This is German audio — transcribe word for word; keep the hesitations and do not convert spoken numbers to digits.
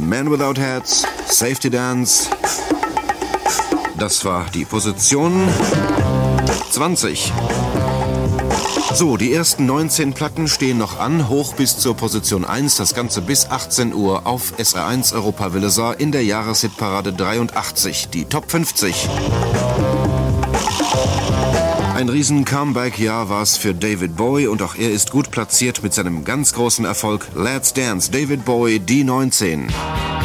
Man Without Hats, Safety Dance. Das war die Position zwanzig. So, die ersten neunzehn Platten stehen noch an, hoch bis zur Position eins, das Ganze bis achtzehn Uhr auf S R eins Europa Welle Saar in der Jahreshitparade dreiundachtzig, die Top fünfzig. Ein riesen Comeback-Jahr war es für David Bowie und auch er ist gut platziert mit seinem ganz großen Erfolg Let's Dance, David Bowie, die neunzehn.